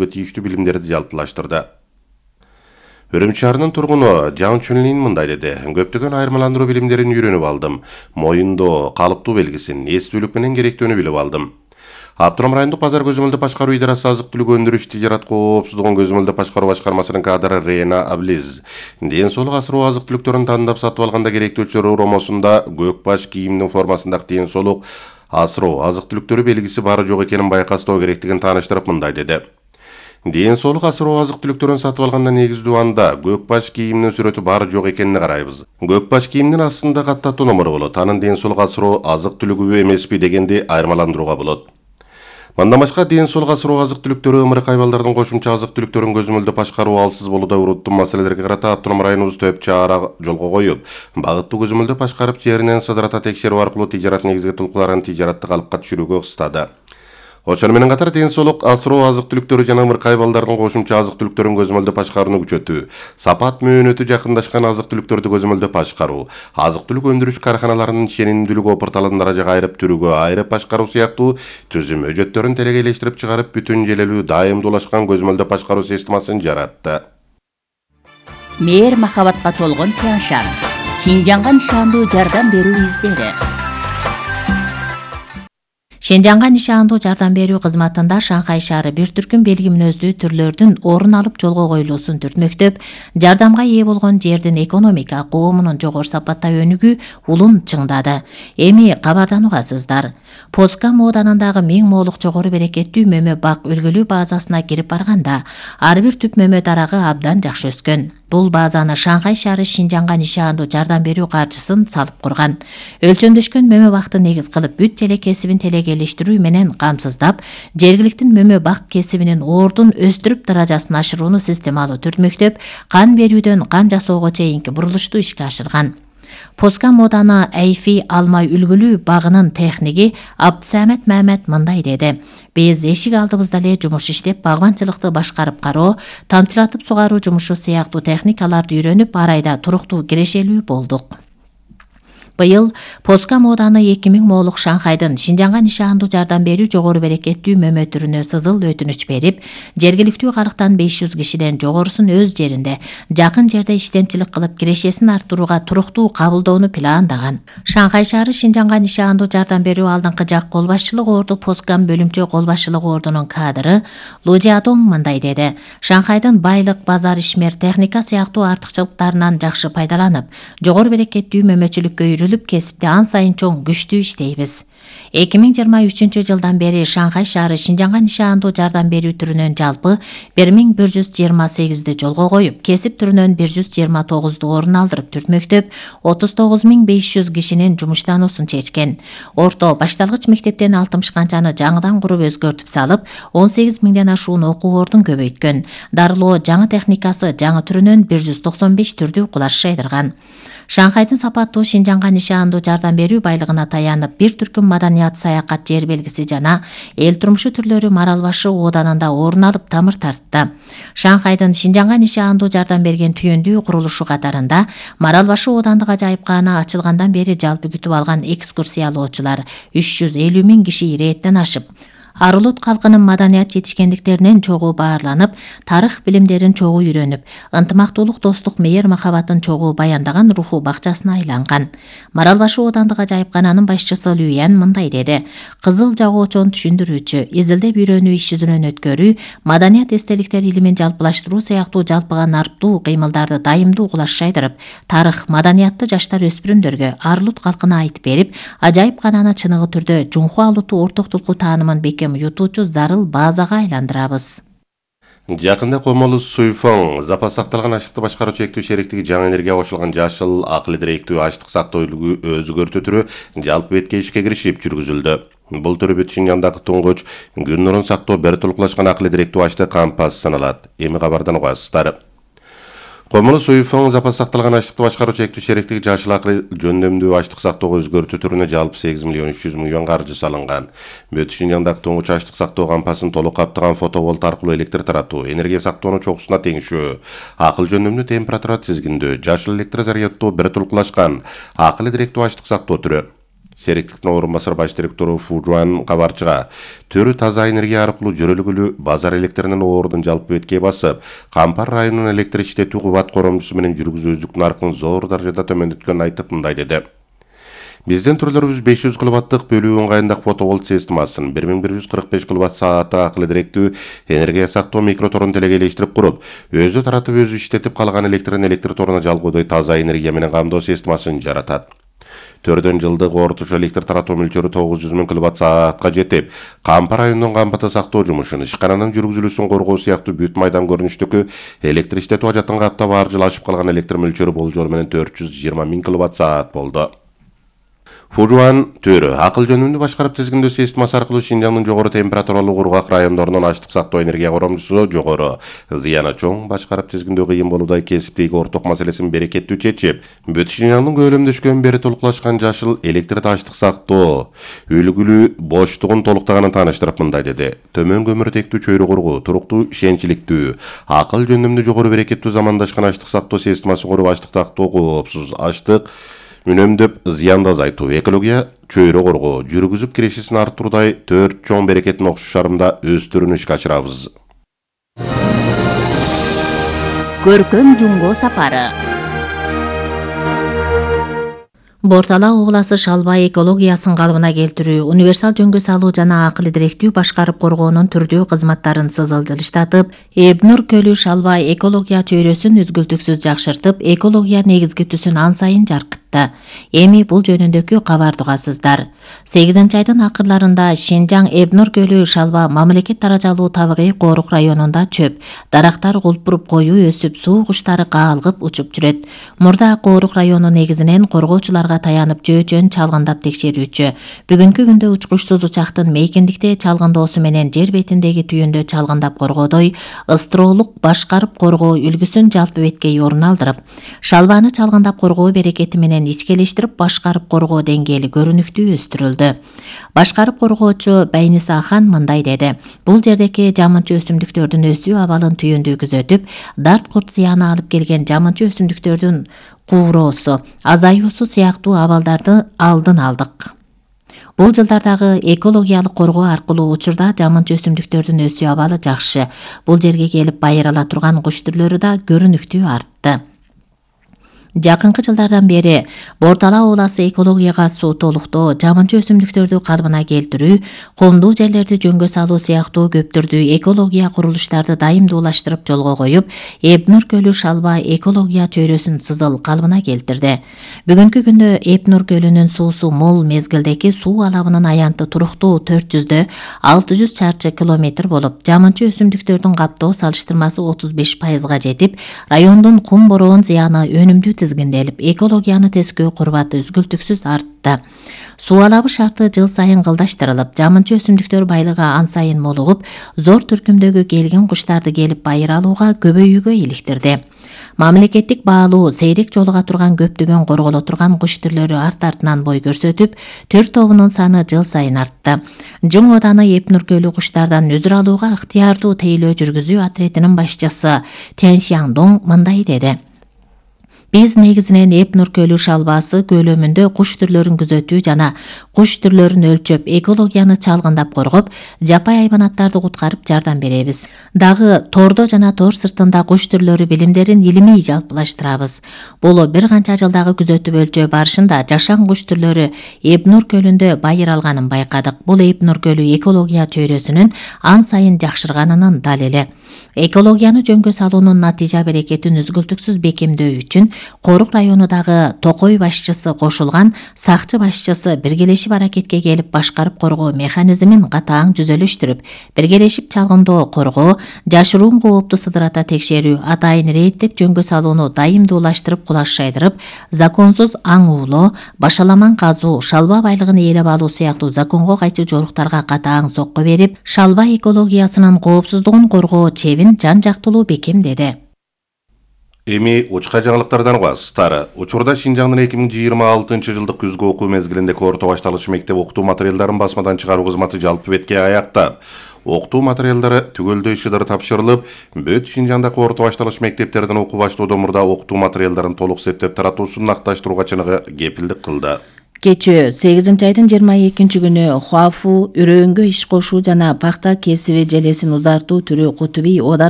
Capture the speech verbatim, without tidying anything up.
тергөөлгө тийиштүү билимдерди жалпылаштырды. Үрүмчү шаарынын тургуну Жан Чүнлин мындай деди. Көптөгөн айырмаландыруу билимдерин үйрөнүп алдым. Моюндо калыптуу белгисин, эстүүлүк менен керектүүнү билип алдым. Автоном райондук базар көзөмөлдү башкаруу идарасы азык түлүк өндүрүш тижарат коопсуздугун көзөмөлдү башкаруу башкармасынын кадры Рена Аблиз ден соолук асыруу азык түлүктөрүн тандап сатып алганда керектүүчүлөр уромосунда көк баш кийимдин формасындагы ден соолук асыроо азык түлүктөрү белгиси бары жок экенин байкастоо керектигин тааныштырып мындай деди. Ден соолук асыроо азык түлүктөрүн сатып алганда негиздүү анда көк баш кийимдин сүрөтү бары жок экенине карайбыз. Көк баш кийимдин астында каттаттуу номуру болот. Анын ден соолук асыроо азык түлүгүбү эмеспи дегенди айырмаландырууга болот. Мындан башка ден соолук асыроо азык түлүктөрү ымырык айбалдардын кошумча азык түлүктөрүн көзөмөлдө башкаруу алсыз болууда уруттуу маселелерге карата автоном районубуз төп чара жолго коюп, багыттуу көзөмөлдө башкарып жеринен сыдырата текшерүү аркылуу тижарат негизги тулкуларын тижаратты калыпка түшүрүүгө ыкстады. Ошону менен катар ден соолук асыроо азык түлүктөрү жана ымырык айбалдардын кошумча азык түлүктөрүн көзөмөлдө башкарууну күчөтүү, сапат мөөнөтү жакындашкан азык түлүктөрдү көзөмөлдө башкаруу, азык түлүк өндүрүш карканаларынын ишенимдүүлүгү опурталын даражага айырып түрүгө айырып башкаруу сыяктуу түзүм өжөттөрүн телегейлештирип чыгарып бүтүн желелүү дайымдуулашкан көзөмөлдө башкаруу системасын жаратты. Мээр махабатка толгон Тяншан, Шинжанга нишандуу жардам берүү издери. Шинжанга нишандуу жардам берүү кызматында Шанхай шаары бир түркүм белги мүнөздүү түрлөрдүн орун алып жолго коюлуусун түртмөктөп, жардамга ээ болгон жердин экономика, коомунун жогору сапатта өнүгүү улун чыңдады. Эми кабардан угасыздар. Поскам ооданындагы миң моолук жогору берекеттүү мөмө бак үлгүлүү базасына кирип барганда, ар бир түп мөмө дарагы абдан жакшы өскөн. Бул базаны Шанхай шаары Шинжанга нишандуу жардам берүү каржысын салып курган. Өлчөмдөшкөн мөмө бакты негиз кылып бүт эле кесибин телегейлештирүү менен камсыздап, жергиликтин мөмө бак кесибинин ордун өстүрүп даражасын ашырууну системалуу түртмөктөп, кан берүүдөн кан жасоого чейинки бурулушту ишке ашырган. Поскам ооданы Айфи алмай үлгүлүү багынын техниги Абдсамет Мамет мындай деди. Биз эшик алдыбызда эле жумуш иштеп, багбанчылыкты башкарып кароо, тамчылатып сугаруу жумушу сыяктуу техникаларды үйрөнүп, арайда туруктуу кирешелүү болдук. Быйыл Поскам ооданы эки миң моолук Шанхайдын Шинжанга нишандуу жардам берүү жогору берекеттүү мөмө түрүнө сызыл өтүнүч берип, жергиликтүү карыктан беш жүз кишиден жогорусун өз жеринде, жакын жерде иштемчилик кылып, кирешесин арттырууга туруктуу кабылдоону пландаган. Шанхай шаары Шинжанга нишандуу жардам берүү алдыңкы жак кол башчылык орду Поскам бөлүмчө кол башчылык ордунун кадры Лу Жиадong мындай деди. Шанхайдын байлык, базар, ишмер, техника сыяктуу артыкчылыктарынан жакшы пайдаланып, жогору берекеттүү мөмөчүлүккө үйрүлүп, кесипте ан сайын чоң күчтүү иштейбиз. эки миң жыйырма үчүнчү жылдан бери Шанхай шаары Шинжанга нишандуу жардам берүү түрүнөн жалпы бир миң бир жүз жыйырма сегизди жолго коюп, кесип түрүнөн бир жүз жыйырма тогузду орун алдырып түртмөктөп, отуз тогуз миң беш жүз кишинин жумуштануусун чечкен. Орто башталгыч мектептен алтымыш канчаны жаңыдан куруп өзгөртүп салып, он сегиз миңден ашуун окуу ордун көбөйткөн. Дарылоо жаңы техникасы жаңы түрүнөн бир жүз токсон беш түрдү кулаш жайдырган. Шанхайдын сапаттуу Шинжанга нишандуу жардам берүү байлыгына таянып, бир түркүм маданият, саякат, жер белгиси жана эл турмушу түрлөрү Марал башы ооданында орун алып тамыр тартты. Шанхайдын Шинжанга нишандуу жардам берген түйөндүү курулушу катарында Марал башы оодандык ажайыпкана ачылгандан бери жалпы күтүп алган экскурсиялоочулар үч жүз элүү миң киши ирэеттен ашып, Арылут калкынын маданият жетишкендиктеринен чогуу баарланып, тарых билимдерин чогуу үйрөнүп, ынтымактуулук, достук, мээр махабатын чогуу баяндаган руху бакчасына айланган. Марал башы оодандык ажайыпкананын башчысы Люян мындай деди. Кызыл жагоочон түшүндүрүүчү, изилдеп үйрөнүү иш жүзүнөн өткөрүү, маданият эстеликтер илимин жалпылаштыруу сыяктуу жалпыган арттуу кыймылдарды дайымдуу кулаш жайдырып, тарых, маданиятты жаштар өспүрүмдөргө, Арылут калкына айтып берип, ажайыпкананы чыныгы түрдө Жунху Алуту орток тулку таанымын бекем ютуучу зарыл базага айландырабыз. Жакында Комолу Суйфон запас сакталган аштыкты башкаруу чектүү шериктиги жаңы энергия кошулган жашыл акыл директүү аштык сактоо өзгөртүү түрү жалпы бетке ишке киришип жүргүзүлдү. Бул түрү бүт Шинжаңдагы туңгуч күн нурун сактоо бир толуклашкан акыл директүү аштык кампас саналат. Эми кабардан угасыздар. Комолу Суйфон запас сакталган аштыкты башкаруу чектүү шериктиги жашыл акыл жөндөмдүү аштык сактоого өзгөртүү түрүнө жалпы сегиз миллион үч жүз миң юан каржы салынган. Бүт Шинжаңдагы туңгуч аштык сактоо кампасын толук каптаган фотоволт аркылуу электр таратуу, энергия сактоонун чокусуна теңишүү, акыл жөндөмдүү температура тизгиндөө, жашыл электр зарядтоо бир толуклашкан акыл директүү аштык сактоо түрү. Шериктиктин орун басар баш директору Фу Жуан кабарчыга төрү таза энергия аркылуу жөрөлгүлүү базар электринин ордун жалпы бетке басып, Кампар районунун электр иштетүү кубат коромчусу менен жүргүзүүчүлүк наркын зор даражада төмөндөткөнүн айтып мындай деди. Биздин түрлөрүбүз беш жүз киловаттык бөлүү ыңгайындагы фотоволт системасын бир миң бир жүз кырк беш киловатт сааты акылы директүү энергия сактоо микроторун телегейлештирип куруп, өзү таратып өзү иштетип калган электрин электр торуна жалгоодой таза энергия менен камдоо системасын жаратат. Төрдөн жылдык орточо электр таратуу мөлчөрү тогуз жүз миң киловатт саатка жетип, Кампар районунун кампаты сактоо жумушун, ишкананын жүргүзүлүүсүн коргоо сыяктуу бүт майдан көрүнүштөгү электр иштетүү ажатын каптап ар жыл ашып калган электр мөлчөрү болжол менен төрт жүз жыйырма миң киловатт саат болду. Фу Жуан төрү акыл жөнүндө башкарып тизгиндөө системасы аркылуу Шинжаңдын жогору температуралуу кургак райондорунун аштык сактоо энергия коромчусу жогору, зыяны чоң башкарып тизгиндөө кыйын болуудай кесиптеги орток маселесин берекеттүү чечип, бүт Шинжаңдын көлөмдөшкөн бери толукташкан жашыл электр аштык сактоо үлгүлүү боштугун толуктаганын тааныштырып мындай деди. Төмөн көмүртектүү чөйрө кургуу, туруктуу ишенчиликтүү, акыл жөнүндө жогору берекеттүү замандашкан аштык сактоо системасын куруп аштык сактоо коопсуз аштык үнөмдөп зыянды азайтуу, экология чөйрө коргоо, жүргүзүп кирешесин арттыруудай төрт чоң берекеттин окшош шарымда өстөрүн ишке ашырабыз. Көркөм жумго сапары. Бортала обласы Шалбай экологиясын калыбына келтирүү, универсал жөнгө салуу жана акылы директүү башкарып коргоонун түрдүү кызматтарын сызылдырыштатып, Эбнур көлү Шалбай экология чөйрөсүн үзгүлтүксүз жакшыртып, экология негизги түсүн ан сайын жаркытты. Эми бул жөнүндөгү кабар угасыздар. сегизинчи айдын акырларында Шинжаң Эбнур көлү Шалба мамлекет даражалуу табигый коорук районунда чөп, дарактар кулпуруп коюу өсүп, суу куштары каалгып учуп жүрөт. Мурда коорук району негизинен коргоочуларга таянып жөө-жөн чалгындап текшерүүчү. Бүгүнкү күндө учкучсуз учактын мейкиндикте чалгындоосу менен жер бетиндеги түйүндө чалгындап коргоодой ыстроолук башкарып коргоо үлгүсүн жалпы беткей орун алдырып, Шалбаны чалгындап коргоо берекети менен ичкелештирип башкарып коргоо деңгээли көрүнүктүү өстүрүлдү. Башкарып коргоочу Байниса Ахан мындай деди. Бул жердеки жамынчы өсүмдүктөрдүн өсүү абалын түйүндүү күзөтүп, дарт курт зыяны алып келген жамынчы өсүмдүктөрдүн кууроосу, азаюусу сыяктуу абалдарды алдын алдык. Бул жылдардагы экологиялык коргоо аркылуу учурда жамынчы өсүмдүктөрдүн өсүү абалы жакшы. Бул жерге келип байырала турган куш түрлөрү да көрүнүктүү артты. Жакынкы жылдардан бери Бортала обласы экологияга суутолуктоо, жамынчы өсүмдүктөрдү калыбына келтирүү, коомдуу жерлерди жөнгө салуу сыяктуу көптүрдүү экология курулуштарды дайымдуулаштырып жолго коюп, Эбнур көлү Шалба экология чөйрөсүн сызыл калыбына келтирди. Бүгүнкү күндө Эбнур көлүнүн суусу мол, мезгилдеки суу алабынын аянты туруктуу төрт жүздө алты жүз чарчы километр болуп, жамынчы өсүмдүктөрдүн каптоо салыштырмасы отуз беш пайызга жетип, райондун кум бороон зыяны өнүмдүү тизгинделип, экологияны тескөө курбаты үзгүлтүксүз артты. Суу алабы шарты жыл сайын кылдаштырылып, жамынчы өсүмдүктөр байлыгы ан сайын молугуп, зор түркүмдөгү келген куштарды келип байыр алууга көбөйүүгө иликтирди. Мамлекеттик баалуу сейрек жолуга турган көптөгөн корголо турган куш түрлөрү арт артынан бой көрсөтүп, төр тобунун саны жыл сайын артты. Жыл оданы Эбнур көлү куштардан өзүр алууга ыктыярдуу тейлөө жүргүзүү отрядынын башчысы Тянь Сяңдоң мындай деди. Биз негизинен Эбнур көлү Шалбасы көлөмүндө куш түрлөрүн күзөтүү жана куш түрлөрүн өлчөп, экологияны чалгындап коргоп, жапай айбанаттарды куткарып жардам беребиз. Дагы тордо жана тор сыртында куш түрлөрү билимдерин илимий жалпылаштырабыз. Бул бир канча жылдагы күзөтүп өлчөө барышында жашан куш түрлөрү Эбнур көлүндө байыр алганын байкадык. Бул Эбнур көлү экология чөйрөсүнүн ан сайын жакшырганынын далили. Экологияны жөнгө салуунун натыйжа берекетин үзгүлтүксүз бекемдөө үчүн Корук районундагы Токой башчысы кошулган сакчы башчысы биргелешип аракетке келип башкарып коргоо механизмин катаң жүзөлөштүрүп, биргелешип чалгындоо коргоо, жашыруун коопту сыдырата текшерүү, атайын рейттеп жөнгө салууну дайымдуулаштырып кулаш жайдырып, законсуз аң уулоо, башаламан казуу, шалба байлыгын ээлеп алуу сыяктуу законго кайчы жоруктарга катаң сокко берип, шалба экологиясынын коопсуздугун коргоо чебин жан жактылуу бекемдеди. Эми учка жаңылыктардан угасыздар. Учурда Шинжаңдын эки миң жыйырма алтынчы жылдык күзгү окуу мезгилиндеги орто башталыш мектеп окутуу материалдарын басмадан чыгаруу кызматы жалпы бетке аяктап, окутуу материалдары түгөлдөй шыдыр тапшырылып, бүт Шинжаңдагы орто башталыш мектептердин окуу баштоодон мурда окутуу материалдарын толук септеп таратуусун накташтырууга чыныгы кепилдик кылды. Кечээ сегизинчи айдын жыйырма экинчи күнү Хуафу үрөөнгө иш кошуу жана пахта кесиби желесин узартуу түрү Кутуби Одан